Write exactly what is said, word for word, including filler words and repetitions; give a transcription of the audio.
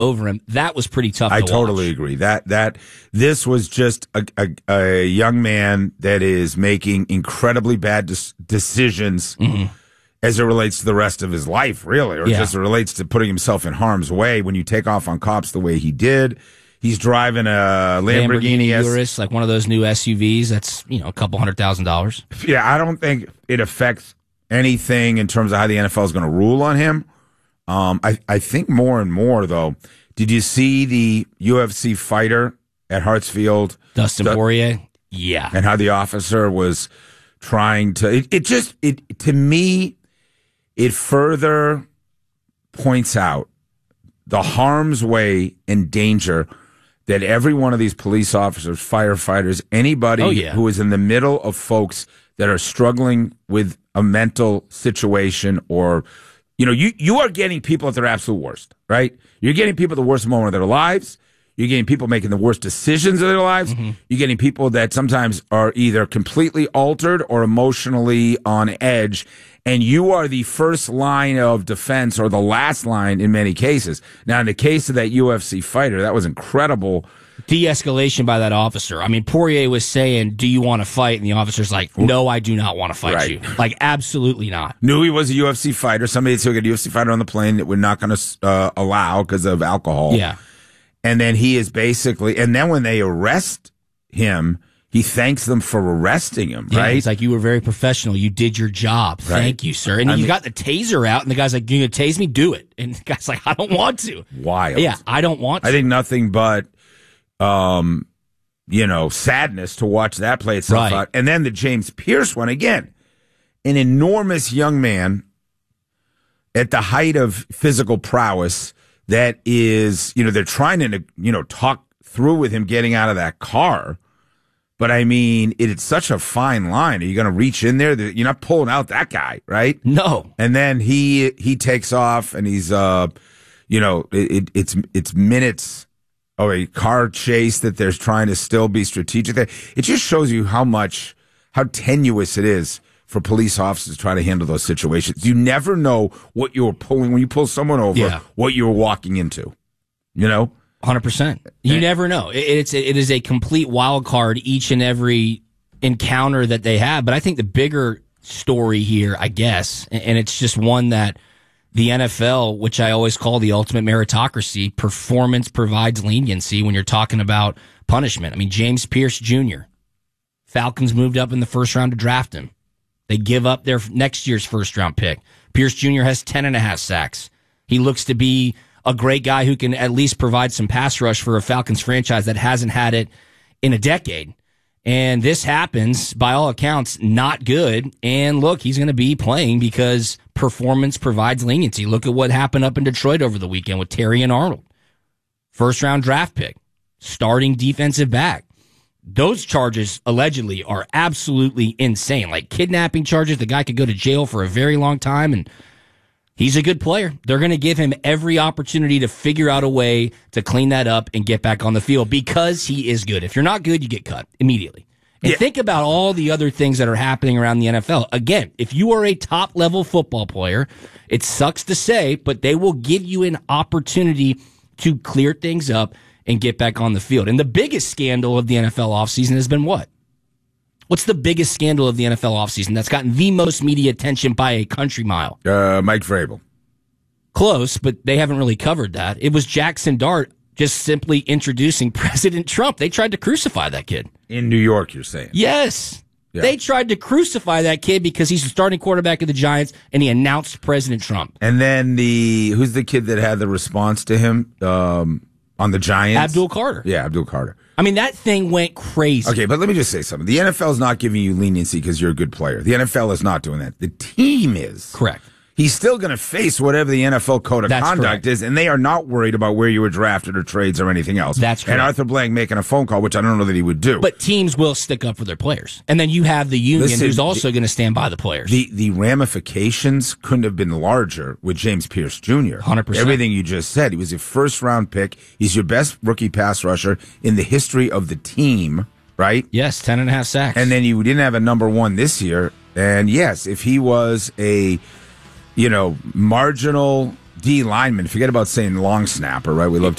over him. That was pretty tough. I to totally watch. agree. That that this was just a, a, a young man that is making incredibly bad des- decisions mm-hmm. as it relates to the rest of his life, really, or yeah. just it relates to putting himself in harm's way when you take off on cops the way he did. He's driving a Lamborghini, Lamborghini Urus, like one of those new S U Vs. That's, you know, a couple hundred thousand dollars. Yeah, I don't think it affects anything in terms of how the N F L is going to rule on him. Um, I, I think more and more, though. Did you see the U F C fighter at Hartsfield? Dustin du- Poirier? Yeah. And how the officer was trying to... It, it just, it to me, it further points out the harm's way and danger that every one of these police officers, firefighters, anybody oh, yeah. who is in the middle of folks that are struggling with a mental situation or, you know, you, you are getting people at their absolute worst, right? You're getting people at the worst moment of their lives. You're getting people making the worst decisions of their lives. Mm-hmm. You're getting people that sometimes are either completely altered or emotionally on edge. And you are the first line of defense or the last line in many cases. Now, in the case of that U F C fighter, that was incredible. De-escalation by that officer. I mean, Poirier was saying, do you want to fight? And the officer's like, no, I do not want to fight right. you. Like, absolutely not. Knew he was a U F C fighter. Somebody took a U F C fighter on the plane that we're not going to uh, allow because of alcohol. Yeah. And then he is basically, and then when they arrest him, he thanks them for arresting him, yeah, right? He's like, you were very professional. You did your job. Right. Thank you, sir. And then I you mean, got the taser out, and the guy's like, you going to tase me? Do it. And the guy's like, I don't want to. Wild. Yeah, I don't want to. I think nothing but, um, you know, sadness to watch that play itself right. out. And then the James Pierce one, again, an enormous young man at the height of physical prowess that is, you know, they're trying to, you know, talk through with him getting out of that car. But, I mean, it, it's such a fine line. Are you going to reach in there? You're not pulling out that guy, right? No. And then he he takes off, and he's, uh, you know, it, it, it's it's minutes of a car chase that they're trying to still be strategic there. It just shows you how much, how tenuous it is for police officers to try to handle those situations. You never know what you're pulling, when you pull someone over, yeah. what you're walking into, you know? one hundred percent. You and, never know. It, it's it is a complete wild card each and every encounter that they have. But I think the bigger story here, I guess, and it's just one that the N F L, which I always call the ultimate meritocracy, performance provides leniency when you're talking about punishment. I mean, James Pierce Junior, Falcons moved up in the first round to draft him. They give up their next year's first round pick. Pierce Junior has ten and a half sacks. He looks to be a great guy who can at least provide some pass rush for a Falcons franchise that hasn't had it in a decade. And this happens, by all accounts, not good. And look, he's going to be playing because performance provides leniency. Look at what happened up in Detroit over the weekend with Terry and Arnold. First round draft pick, starting defensive back. Those charges allegedly are absolutely insane. Like kidnapping charges, the guy could go to jail for a very long time, and he's a good player. They're going to give him every opportunity to figure out a way to clean that up and get back on the field because he is good. If you're not good, you get cut immediately. And yeah. think about all the other things that are happening around the N F L. Again, if you are a top-level football player, it sucks to say, but they will give you an opportunity to clear things up and get back on the field. And the biggest scandal of the N F L offseason has been what? What's the biggest scandal of the N F L offseason that's gotten the most media attention by a country mile? Uh, Mike Vrabel. Close, but they haven't really covered that. It was Jackson Dart just simply introducing President Trump. They tried to crucify that kid. In New York, you're saying? Yes. Yeah. They tried to crucify that kid because he's the starting quarterback of the Giants, and he announced President Trump. And then the, who's the kid that had the response to him um, on the Giants? Abdul Carter. Yeah, Abdul Carter. I mean, that thing went crazy. Okay, but let me just say something. The N F L is not giving you leniency because you're a good player. The N F L is not doing that. The team is. Correct. He's still going to face whatever the N F L code of That's conduct correct. is, and they are not worried about where you were drafted or trades or anything else. That's correct. And Arthur Blank making a phone call, which I don't know that he would do. But teams will stick up for their players. And then you have the union Listen, who's also going to stand by the players. The the ramifications couldn't have been larger with James Pierce Junior one hundred percent. Everything you just said. He was a first-round pick. He's your best rookie pass rusher in the history of the team, right? Yes, ten and a half sacks. And then you didn't have a number one this year. And yes, if he was a, you know, marginal D lineman. Forget about saying long snapper, right? We love